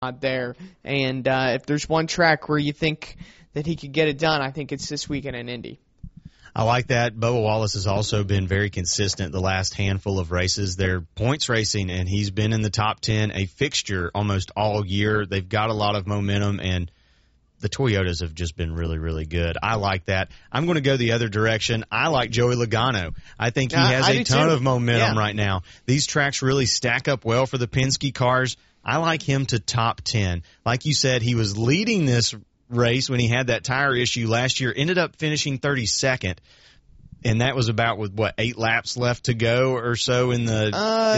there. And if there's one track where you think that he could get it done, I think it's this weekend in Indy. I like that. Bubba Wallace has also been very consistent the last handful of races. They're points racing, and he's been in the top 10, a fixture almost all year. They've got a lot of momentum, and the Toyotas have just been really, really good. I like that. I'm going to go the other direction. I like Joey Logano. I think he has a ton of momentum right now. These tracks really stack up well for the Penske cars. I like him to top 10. Like you said, he was leading this race when he had that tire issue last year, ended up finishing 32nd, and that was about with 8 laps left to go or so in the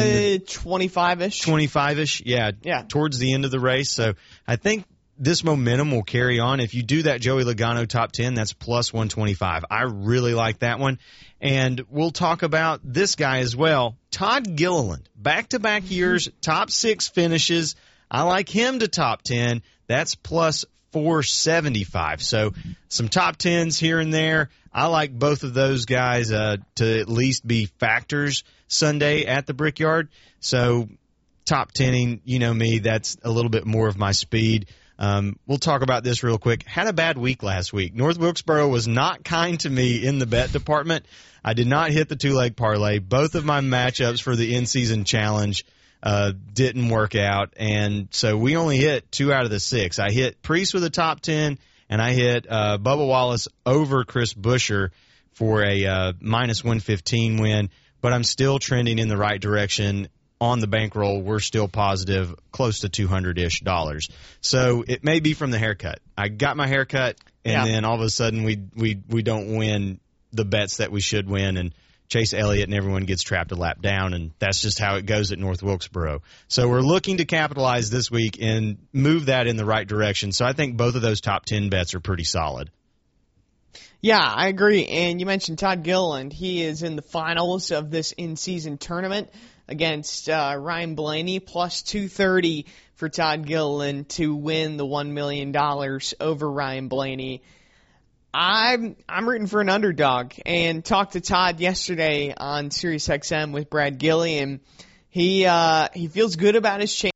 25ish. Yeah, towards the end of the race. So I think this momentum will carry on. If you do that Joey Logano top 10, that's plus 125. I really like that one. And we'll talk about this guy as well, Todd Gilliland. Back-to-back years, top 6 finishes. I like him to top 10. That's plus 475. So some top 10s here and there. I like both of those guys to at least be factors Sunday at the Brickyard. So top 10ing, you know me, that's a little bit more of my speed. We'll talk about this real quick. Had a bad week last week. North Wilkesboro was not kind to me in the bet department. I did not hit the 2-leg parlay. Both of my matchups for the in-season challenge didn't work out, and so we only hit 2 out of the 6. I hit Priest with a top 10, and I hit Bubba Wallace over Chris Buescher for a minus 115 win, but I'm still trending in the right direction. On the bankroll, we're still positive, close to $200-ish. So it may be from the haircut. I got my haircut, and then all of a sudden we don't win the bets that we should win, and Chase Elliott and everyone gets trapped a lap down, and that's just how it goes at North Wilkesboro. So we're looking to capitalize this week and move that in the right direction. So I think both of those top 10 bets are pretty solid. Yeah, I agree. And you mentioned Todd Gilliland. He is in the finals of this in-season tournament against Ryan Blaney, plus 230 for Todd Gilliland to win the $1 million over Ryan Blaney. I'm rooting for an underdog, and talked to Todd yesterday on SiriusXM with Brad Gilliam. He feels good about his chance.